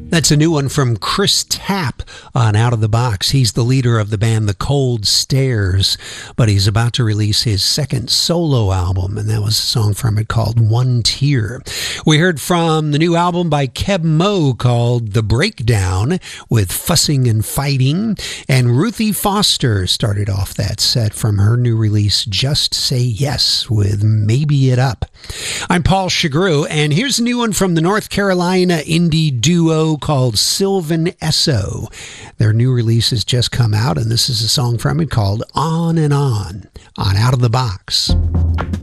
That's a new one from Chris Tapp on Out of the Box. He's the leader of the band The Cold Stairs, but he's about to release his second solo album, and that was a song from it called One Tear. We heard from the new album by Keb Mo called The Breakdown with Fussing and Fighting, and Ruthie Foster started off that set from her new release Just Say Yes with Maybe It Up. I'm Paul Chagru, and here's a new one from the North Carolina indie duo called Sylvan Esso. Their new release has just come out, and this is a song from it called On and On Out of the Box.